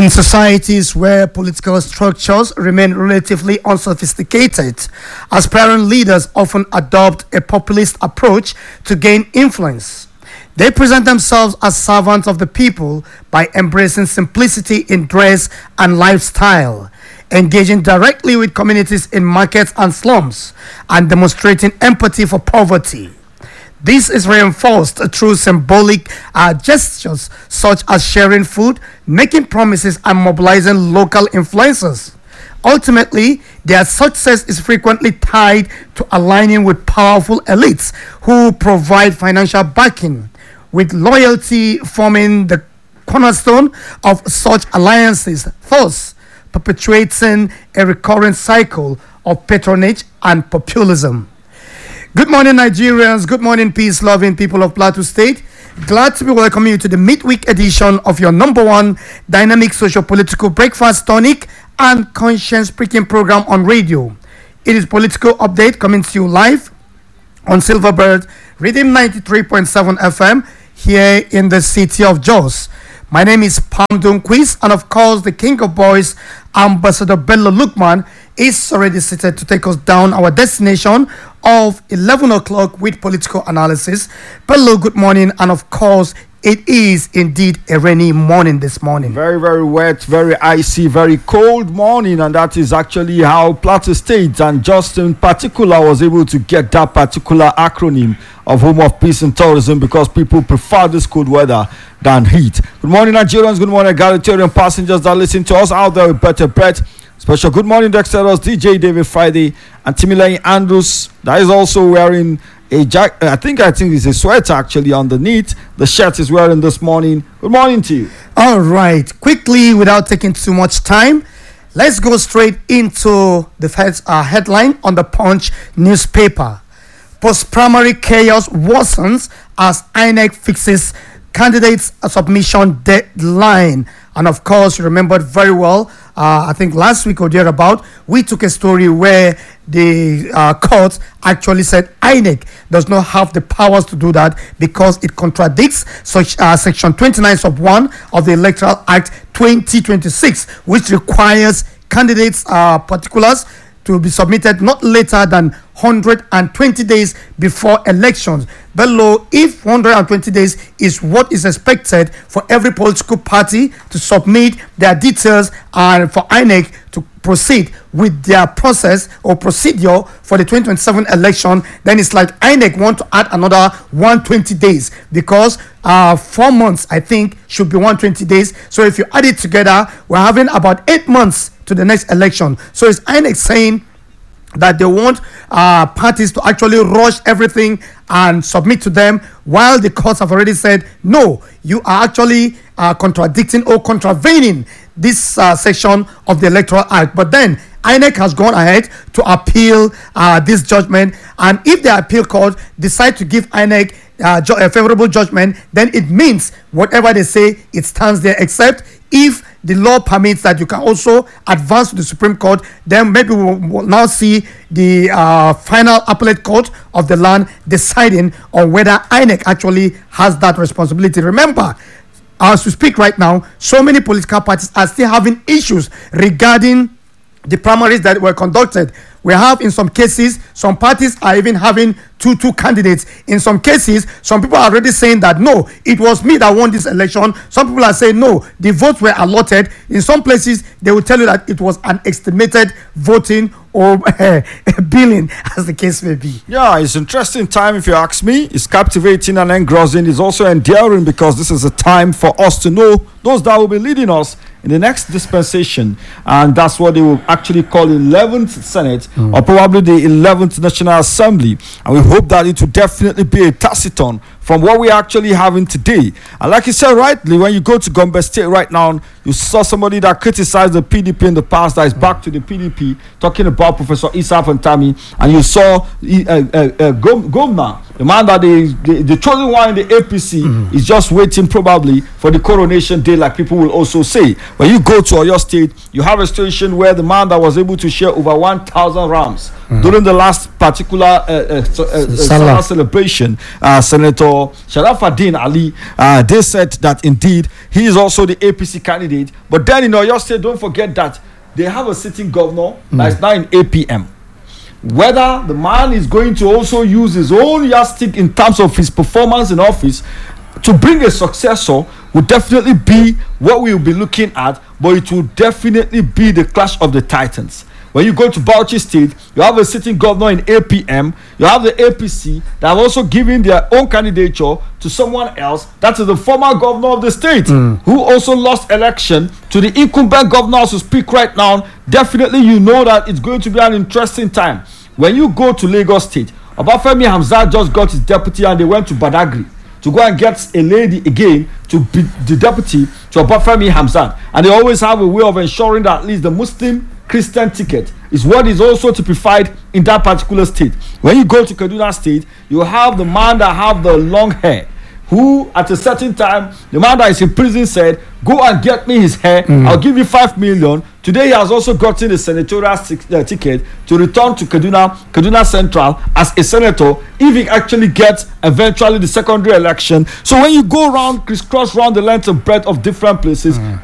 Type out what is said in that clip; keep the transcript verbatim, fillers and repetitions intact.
In societies where political structures remain relatively unsophisticated, aspiring leaders often adopt a populist approach to gain influence. They present themselves as servants of the people by embracing simplicity in dress and lifestyle, engaging directly with communities in markets and slums, and demonstrating empathy for poverty. This is reinforced through symbolic uh, gestures such as sharing food, making promises, and mobilizing local influencers. Ultimately, their success is frequently tied to aligning with powerful elites who provide financial backing, with loyalty forming the cornerstone of such alliances, thus perpetuating a recurrent cycle of patronage and populism. Good morning, Nigerians. Good morning, peace-loving people of Plateau State. Glad to be welcoming you to the midweek edition of your number one dynamic socio-political breakfast tonic and conscience-speaking program on radio. It is Political Update coming to you live on Silverbird Rhythm ninety-three point seven F M here in the city of Jos. My name is Pamdun Quiz, and of course, the King of Boys, Ambassador Bello Lukman, is already seated to take us down our destination of eleven o'clock with political analysis. Bello, good morning, and of course, it is indeed a rainy morning this morning. Very, very wet, very icy, very cold morning, and that is actually how Plateau State, and just in particular, was able to get that particular acronym of Home of Peace and Tourism, because people prefer this cold weather than heat. Good morning, Nigerians. Good morning, egalitarian passengers that listen to us out there with better breath. Special good morning, Dexteros, D J David Friday, and Timileyin Andrews. That is also wearing a jacket. I think I think it's a sweater actually underneath the shirt is wearing this morning. Good morning to you. All right, quickly, without taking too much time, let's go straight into the first uh, headline on the Punch newspaper. Post-primary chaos worsens as I N E C fixes candidates submission deadline. And of course, you remembered very well, uh, I think last week or thereabout, we took a story where the uh, court actually said I N E C does not have the powers to do that because it contradicts such uh, section twenty-nine sub one of the Electoral Act twenty twenty-six, which requires candidates' uh, particulars to be submitted not later than one hundred twenty days before elections. Below, if one hundred twenty days is what is expected for every political party to submit their details and for I N E C to proceed with their process or procedure for the twenty twenty-seven election, then it's like I N E C want to add another one hundred twenty days, because uh, four months, I think, should be one hundred twenty days. So if you add it together, we're having about eight months to the next election. So it's I N E C saying that they want uh, parties to actually rush everything and submit to them, while the courts have already said, no, you are actually uh, contradicting or contravening this uh, section of the Electoral Act. But then I N E C has gone ahead to appeal uh, this judgment, and if the appeal court decide to give I N E C uh, ju- a favorable judgment, then it means whatever they say, it stands there, except if the law permits that you can also advance to the Supreme Court. Then maybe we'll, we'll now see the uh, final appellate court of the land deciding on whether I N E C actually has that responsibility. Remember, as we speak right now, so many political parties are still having issues regarding the primaries that were conducted. We have, in some cases, some parties are even having two two candidates. In some cases, some people are already saying that no, it was me that won this election. Some people are saying no, the votes were allotted. In some places, they will tell you that it was an estimated voting or uh, billing, as the case may be. Yeah, it's interesting time if you ask me. It's captivating and engrossing. It's also endearing, because this is a time for us to know those that will be leading us in the next dispensation, and that's what they will actually call eleventh Senate, mm. or probably the eleventh National Assembly. And we hope that it will definitely be a tacitone from what we're actually having today. And like you said rightly, when you go to Gombe State right now, you saw somebody that criticized the P D P in the past that is back to the P D P, talking about Professor Issa Fantami, and you saw uh, uh, uh, Gomna, the man that they, the, the chosen one in the A P C, mm-hmm. is just waiting probably for the coronation day, like people will also say. When you go to Oyo State, you have a situation where the man that was able to share over one thousand rams mm-hmm. during the last particular uh, uh, uh, uh, celebration, uh, Senator Senator Sharafaddin Ali. Uh, they said that indeed he is also the A P C candidate. But then in Oyo State, don't forget that they have a sitting governor mm. that is now in A P M. Whether the man is going to also use his own yardstick in terms of his performance in office to bring a successor would definitely be what we will be looking at, but it will definitely be the clash of the titans. When you go to Bauchi State, you have a sitting governor in A P M, you have the A P C that have also given their own candidature to someone else, that is the former governor of the state, mm. who also lost election to the incumbent governor to speak right now. Definitely you know that it's going to be an interesting time. When you go to Lagos State, Obafemi Hamzat just got his deputy and they went to Badagry to go and get a lady again to be the deputy to Obafemi Hamzat. And they always have a way of ensuring that at least the Muslim Christian ticket is what is also typified in that particular state. When you go to Kaduna State, you have the man that have the long hair, who at a certain time, the man that is in prison said, go and get me his hair, mm. I'll give you five million. Today he has also gotten a senatorial uh, ticket to return to Kaduna, Kaduna Central as a senator if he actually gets eventually the secondary election. So when you go around, crisscross around the length and breadth of different places, mm.